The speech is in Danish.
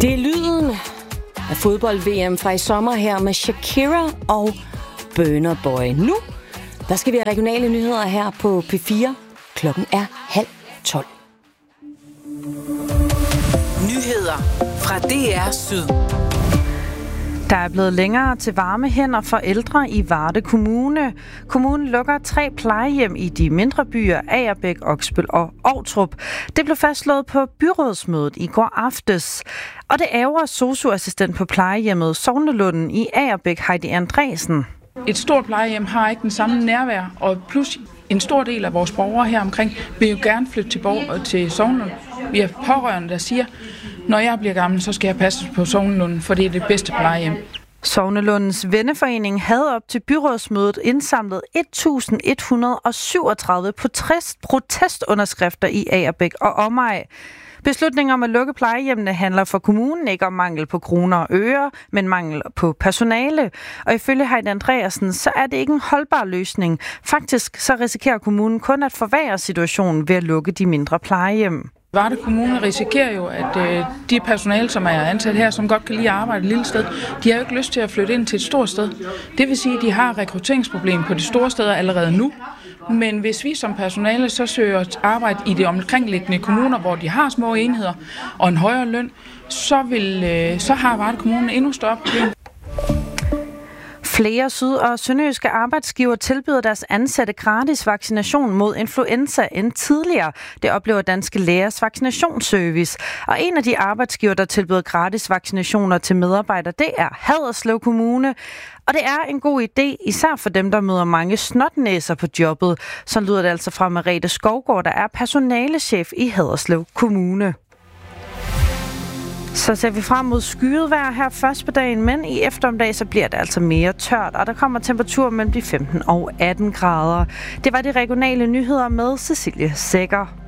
Det er lyden af fodbold-VM fra i sommer her med Shakira og Burna Boy. Nu der skal vi have regionale nyheder her på P4. Klokken er 11:30. Nyheder fra DR Syd. Der er blevet længere til varme hænder for ældre i Varde Kommune. Kommunen lukker 3 plejehjem i de mindre byer Agerbæk, Oksbøl og Ovtrup. Det blev fastslået på byrådsmødet i går aftes. Og det ærger sosu-assistent på plejehjemmet Sognelunden i Agerbæk, Heidi Andresen. Et stort plejehjem har ikke den samme nærvær, og plus en stor del af vores borgere her omkring vil jo gerne flytte til Sognelunden. Vi har pårørende, der siger, når jeg bliver gammel, så skal jeg passe på Sognelunden, for det er det bedste plejehjem. Sognelundens Venneforening havde op til byrådsmødet indsamlet 1.137 protestunderskrifter i Agerbæk og omegn. Beslutningen om at lukke plejehjemmene handler for kommunen ikke om mangel på kroner og øre, men mangel på personale. Og ifølge Heidi Andreasen, så er det ikke en holdbar løsning. Faktisk så risikerer kommunen kun at forværre situationen ved at lukke de mindre plejehjem. Varde Kommune risikerer jo, at de personale, som er ansat her, som godt kan lide at arbejde et lille sted, de har jo ikke lyst til at flytte ind til et stort sted. Det vil sige, at de har rekrutteringsproblem på de store steder allerede nu. Men hvis vi som personale så søger arbejde i de omkringliggende kommuner, hvor de har små enheder og en højere løn, så har Varde Kommune endnu større problem. Flere syd- og sønderjyske arbejdsgiver tilbyder deres ansatte gratis vaccination mod influenza end tidligere. Det oplever Danske Lægers vaccinationsservice. Og en af de arbejdsgiver, der tilbyder gratis vaccinationer til medarbejdere, det er Haderslev Kommune. Og det er en god idé, især for dem, der møder mange snotnæser på jobbet. Så lyder det altså fra Merete Skovgaard, der er personalechef i Haderslev Kommune. Så ser vi frem mod skyet vejr her først på dagen, men i eftermiddag så bliver det altså mere tørt, og der kommer temperatur mellem de 15 og 18 grader. Det var de regionale nyheder med Cecilie Sækker.